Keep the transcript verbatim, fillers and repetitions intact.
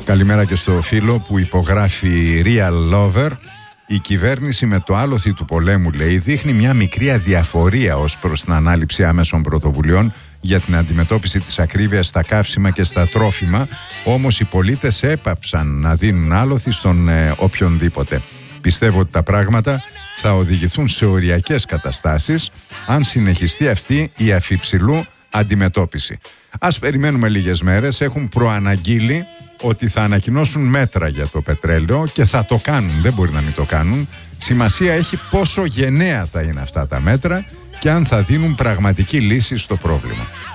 Καλημέρα και στο φίλο που υπογράφει Real Lover. Η κυβέρνηση με το άλοθη του πολέμου, λέει, δείχνει μια μικρή αδιαφορία ως προς την ανάληψη άμεσων πρωτοβουλειών για την αντιμετώπιση της ακρίβειας στα καύσιμα και στα τρόφιμα. Όμως οι πολίτες έπαψαν να δίνουν άλοθη στον ε, οποιονδήποτε. Πιστεύω ότι τα πράγματα θα οδηγηθούν σε οριακές καταστάσεις αν συνεχιστεί αυτή η αφιψηλού αντιμετώπιση. Ας περιμένουμε λίγες μέρες. Έχουν προαναγγείλει ότι θα ανακοινώσουν μέτρα για το πετρέλαιο και θα το κάνουν, δεν μπορεί να μην το κάνουν. Σημασία έχει πόσο γενναία θα είναι αυτά τα μέτρα και αν θα δίνουν πραγματική λύση στο πρόβλημα.